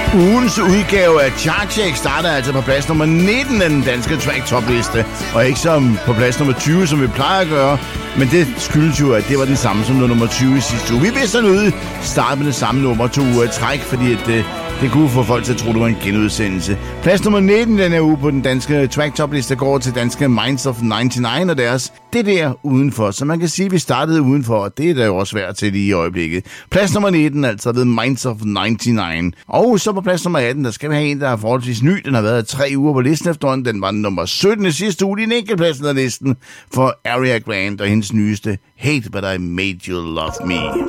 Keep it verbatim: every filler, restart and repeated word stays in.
Ugens udgave af Chartcheck starter altså på plads nummer nitten af den danske track-top-liste, og ikke som på plads nummer tyve, som vi plejer at gøre, men det skyldes jo, at det var den samme som nummer tyve i sidste uge. Vi vidste sådan ude starte med det samme nummer to uger i træk, fordi at, det, det kunne få folk til at tro, det var en genudsendelse. Plads nummer nitten den her uge på den danske track-top-liste går til danske Minds of nioghalvfems og deres Det der udenfor. Så man kan sige, at vi startede udenfor, og det er da jo også svært til lige i øjeblikket. Plads nummer nitten, altså ved Minds of nioghalvfems. Og så på plads nummer atten, der skal vi have en, der er forholdsvis ny. Den har været tre uger på listen efterhånden. Den var nummer sytten i sidste uge, din enkeltpladsen af listen for Ariana Grande og hendes nyeste Hate But I Made You Love Me.